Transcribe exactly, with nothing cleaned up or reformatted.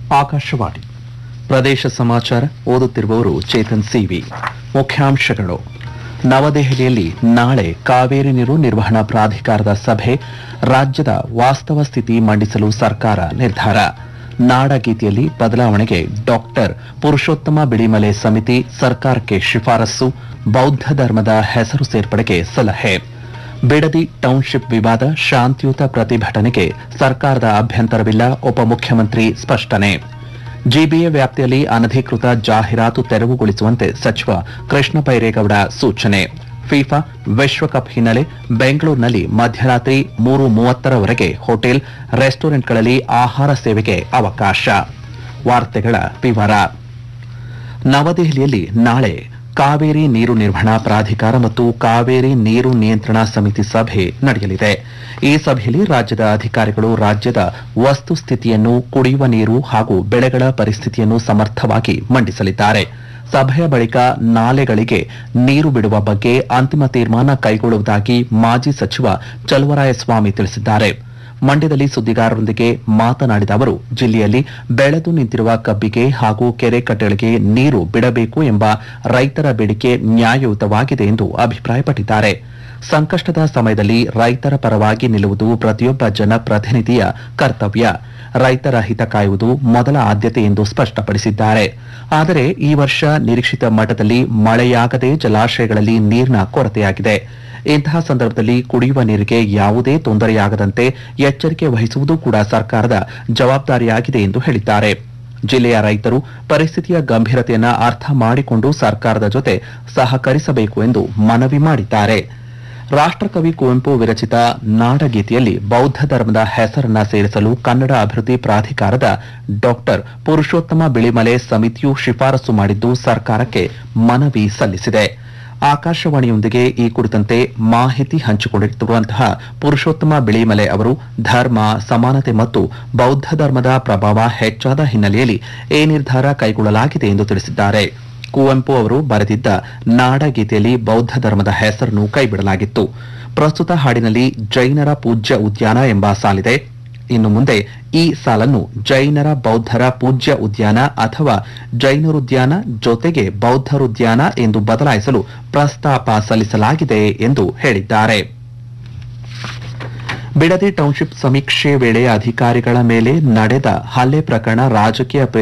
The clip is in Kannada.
ಆಕಾಶವಾಣಿ ಪ್ರದೇಶ ಸಮಾಚಾರ ಓದುತ್ತಿರುವವರು ಚೇತನ್ ಸಿವಿ. ಮುಖ್ಯಾಂಶಗಳು: ನವದೆಹಲಿಯಲ್ಲಿ ನಾಳೆ ಕಾವೇರಿ ನೀರು ನಿರ್ವಹಣಾ ಪ್ರಾಧಿಕಾರದ ಸಭೆ, ರಾಜ್ಯದ ವಾಸ್ತವ ಸ್ಥಿತಿ ಮಂಡಿಸಲು ಸರ್ಕಾರ ನಿರ್ಧಾರ. ನಾಡಗೀತೆಯಲ್ಲಿ ಬದಲಾವಣೆಗೆ ಡಾಕ್ಟರ್ ಪುರುಷೋತ್ತಮ ಬಿಳಿಮಲೆ ಸಮಿತಿ ಸರ್ಕಾರಕ್ಕೆ ಶಿಫಾರಸು, ಬೌದ್ಧ ಧರ್ಮದ ಹೆಸರು ಸೇರ್ಪಡೆಗೆ ಸಲಹೆ. ಬಿಡದಿ ಟೌನ್ಶಿಪ್ ವಿವಾದ ಶಾಂತಿಯುತ ಪ್ರತಿಭಟನೆಗೆ ಸರ್ಕಾರದ ಅಭ್ಯಂತರವಿಲ್ಲ, ಉಪಮುಖ್ಯಮಂತ್ರಿ ಸ್ಪಷ್ಟನೆ. ಜಿಬಿಎ ವ್ಯಾಪ್ತಿಯಲ್ಲಿ ಅನಧಿಕೃತ ಜಾಹೀರಾತು ತೆರವುಗೊಳಿಸುವಂತೆ ಸಚಿವ ಕೃಷ್ಣ ಬೈರೇಗೌಡ ಸೂಚನೆ. ಫಿಫಾ ವಿಶ್ವಕಪ್ ಹಿನ್ನೆಲೆ ಬೆಂಗಳೂರಿನಲ್ಲಿ ಮಧ್ಯರಾತ್ರಿ ಮೂರು ಮೂವತ್ತರವರೆಗೆ ಹೋಟೆಲ್, ರೆಸ್ಟೋರೆಂಟ್ಗಳಲ್ಲಿ ಆಹಾರ ಸೇವೆಗೆ ಅವಕಾಶ. ವಾರ್ತೆಗಳ ವಿವರ. ನವದೆಹಲಿಯಲ್ಲಿ ನಾಳೆ ಕಾವೇರಿ ನೀರು ನಿರ್ವಹಣಾ ಪ್ರಾಧಿಕಾರ ಮತ್ತು ಕಾವೇರಿ ನೀರು ನಿಯಂತ್ರಣ ಸಮಿತಿ ಸಭೆ ನಡೆಯಲಿದೆ. ಈ ಸಭೆಯಲ್ಲಿ ರಾಜ್ಯದ ಅಧಿಕಾರಿಗಳು ರಾಜ್ಯದ ವಸ್ತುಸ್ಥಿತಿಯನ್ನು, ಕುಡಿಯುವ ನೀರು ಹಾಗೂ ಬೆಳೆಗಳ ಪರಿಸ್ಥಿತಿಯನ್ನು ಸಮರ್ಥವಾಗಿ ಮಂಡಿಸಲಿದ್ದಾರೆ. ಸಭೆಯ ಬಳಿಕ ನಾಲೆಗಳಿಗೆ ನೀರು ಬಿಡುವ ಬಗ್ಗೆ ಅಂತಿಮ ತೀರ್ಮಾನ ಕೈಗೊಳ್ಳುವುದಾಗಿ ಮಾಜಿ ಸಚಿವ ಚಲುವರಾಯಸ್ವಾಮಿ ತಿಳಿಸಿದ್ದಾರೆ. ಮಂಡ್ಯದಲ್ಲಿ ಸುದ್ದಿಗಾರರೊಂದಿಗೆ ಮಾತನಾಡಿದ ಅವರು, ಜಿಲ್ಲೆಯಲ್ಲಿ ಬೆಳೆದು ನಿಂತಿರುವ ಕಬ್ಬಿಗೆ ಹಾಗೂ ಕೆರೆ ಕಟ್ಟೆಗಳಿಗೆ ನೀರು ಬಿಡಬೇಕು ಎಂಬ ರೈತರ ಬೇಡಿಕೆ ನ್ಯಾಯಯುತವಾಗಿದೆ ಎಂದು ಅಭಿಪ್ರಾಯಪಟ್ಟಿದ್ದಾರೆ. ಸಂಕಷ್ಟದ ಸಮಯದಲ್ಲಿ ರೈತರ ಪರವಾಗಿ ನಿಲ್ಲುವುದು ಪ್ರತಿಯೊಬ್ಬ ಜನಪ್ರತಿನಿಧಿಯ ಕರ್ತವ್ಯ. ರೈತರ ಹಿತ ಕಾಯುವುದು ಮೊದಲ ಆದ್ಯತೆ ಎಂದು ಸ್ಪಷ್ಟಪಡಿಸಿದ್ದಾರೆ. ಆದರೆ ಈ ವರ್ಷ ನಿರೀಕ್ಷಿತ ಮಟ್ಟದಲ್ಲಿ ಮಳೆಯಾಗದೆ ಜಲಾಶಯಗಳಲ್ಲಿ ನೀರಿನ ಕೊರತೆಯಾಗಿದೆ. ಇಂತಹ ಸಂದರ್ಭದಲ್ಲಿ ಕುಡಿಯುವ ನೀರಿಗೆ ಯಾವುದೇ ತೊಂದರೆಯಾಗದಂತೆ ಎಚ್ಚರಿಕೆ ವಹಿಸುವುದು ಕೂಡ ಸರ್ಕಾರದ ಜವಾಬ್ದಾರಿಯಾಗಿದೆ ಎಂದು ಹೇಳಿದ್ದಾರೆ. ಜಿಲ್ಲೆಯ ರೈತರು ಪರಿಸ್ಥಿತಿಯ ಗಂಭೀರತೆಯನ್ನು ಅರ್ಥ ಮಾಡಿಕೊಂಡು ಸರ್ಕಾರದ ಜೊತೆ ಸಹಕರಿಸಬೇಕು ಎಂದು ಮನವಿ ಮಾಡಿದ್ದಾರೆ. ರಾಷ್ಟ್ರಕವಿ ಕುವೆಂಪು ವಿರಚಿತ ನಾಡಗೀತೆಯಲ್ಲಿ ಬೌದ್ಧ ಧರ್ಮದ ಹೆಸರನ್ನ ಸೇರಿಸಲು ಕನ್ನಡ ಅಭಿವೃದ್ಧಿ ಪ್ರಾಧಿಕಾರದ ಡಾಕ್ಟರ್ ಪುರುಷೋತ್ತಮ ಬಿಳಿಮಲೆ ಸಮಿತಿಯು ಶಿಫಾರಸು ಮಾಡಿದ್ದು ಸರ್ಕಾರಕ್ಕೆ ಮನವಿ ಸಲ್ಲಿಸಿದೆ. ಆಕಾಶವಾಣಿಯೊಂದಿಗೆ ಈ ಕುರಿತಂತೆ ಮಾಹಿತಿ ಹಂಚಿಕೊಂಡಿರುವಂತಹ ಪುರುಷೋತ್ತಮ ಬಿಳಿಮಲೆ ಅವರು, ಧರ್ಮ, ಸಮಾನತೆ ಮತ್ತು ಬೌದ್ಧ ಧರ್ಮದ ಪ್ರಭಾವ ಹೆಚ್ಚಾದ ಹಿನ್ನೆಲೆಯಲ್ಲಿ ಈ ನಿರ್ಧಾರ ಕೈಗೊಳ್ಳಲಾಗಿದೆ ಎಂದು ತಿಳಿಸಿದ್ದಾರೆ. ಕುವೆಂಪು ಅವರು ಬರೆದಿದ್ದ ನಾಡಗೀತೆಯಲ್ಲಿ ಬೌದ್ಧ ಧರ್ಮದ ಹೆಸರನ್ನು ಕೈಬಿಡಲಾಗಿತ್ತು. ಪ್ರಸ್ತುತ ಹಾಡಿನಲ್ಲಿ ಜೈನರ ಪೂಜ್ಯ ಉದ್ಯಾನ ಎಂಬ ಸಾಲಿದೆ. ಇನ್ನು ಮುಂದೆ ಈ ಸಾಲನ್ನು ಜೈನರ ಬೌದ್ಧರ ಪೂಜ್ಯ ಉದ್ಯಾನ ಅಥವಾ ಜೈನರುದ್ಯಾನ ಜೊತೆಗೆ ಬೌದ್ಧರುದ್ಯಾನ ಎಂದು ಬದಲಾಯಿಸಲು ಪ್ರಸ್ತಾಪ ಸಲ್ಲಿಸಲಾಗಿದೆ ಎಂದು ಹೇಳಿದ್ದಾರೆ. ಬಿಡದಿ ಟೌನ್ಶಿಪ್ ಸಮೀಕ್ಷೆ ವೇಳೆ ಅಧಿಕಾರಿಗಳ ಮೇಲೆ ನಡೆದ ಹಲ್ಲೆ ಪ್ರಕರಣ ರಾಜಕೀಯ